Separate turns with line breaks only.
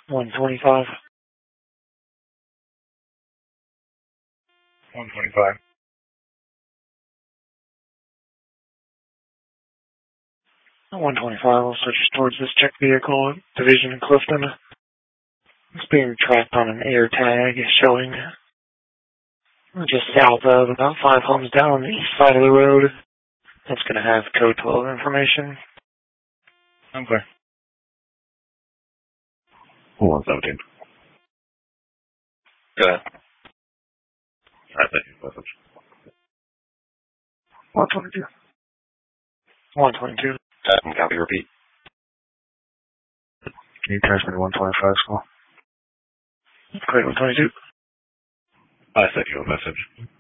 125.
125.
125 will switch towards this check vehicle at Division in Clifton. It's being tracked on an air tag showing just south of about 5 homes down on the east side of the road. It's going to have code 12 information.
Okay. 117.
Go ahead.
Alright, thank you. Message.
122. 122.
Copy, repeat.
Can you transmit 125 call? Great, 122.
I sent you a message.